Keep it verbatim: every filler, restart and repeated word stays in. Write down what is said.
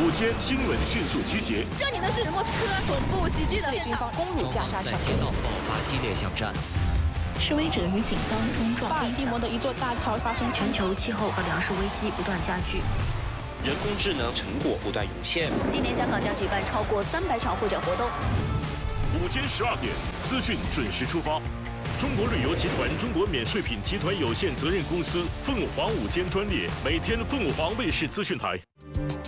午间新闻迅速集结。 这里呢是莫斯科总部袭击的军方攻入加沙城， 在街道爆发激烈巷战。 示威者与警方冲撞。 巴尔的摩的一座大桥发生全球气候和粮食危机不断加剧。 人工智能成果不断涌现。 今年香港将举办超过三百场会展活动。 午间十二点，资讯准时出发。中国旅游集团中国免税品集团有限责任公司凤凰午间专列，每天凤凰卫视资讯台。